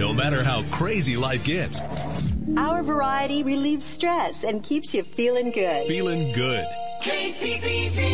no matter how crazy life gets. Our variety relieves stress and keeps you feeling good. Feeling good. KPPV.